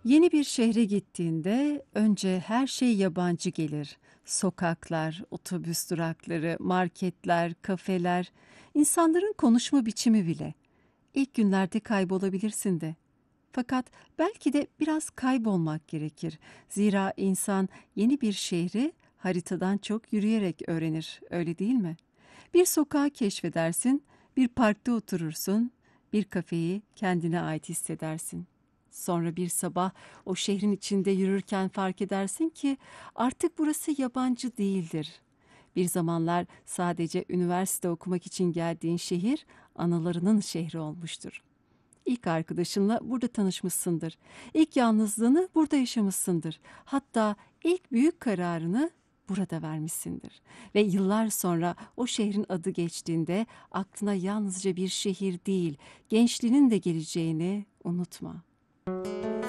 Yeni bir şehre gittiğinde önce her şey yabancı gelir. Sokaklar, otobüs durakları, marketler, kafeler, insanların konuşma biçimi bile. İlk günlerde kaybolabilirsin de. Fakat belki de biraz kaybolmak gerekir. Zira insan yeni bir şehri haritadan çok yürüyerek öğrenir, öyle değil mi? Bir sokağı keşfedersin, bir parkta oturursun, bir kafeyi kendine ait hissedersin. Sonra bir sabah o şehrin içinde yürürken fark edersin ki artık burası yabancı değildir. Bir zamanlar sadece üniversite okumak için geldiğin şehir anılarının şehri olmuştur. İlk arkadaşınla burada tanışmışsındır. İlk yalnızlığını burada yaşamışsındır. Hatta ilk büyük kararını burada vermişsindir. Ve yıllar sonra o şehrin adı geçtiğinde aklına yalnızca bir şehir değil, gençliğinin de geleceğini unutma.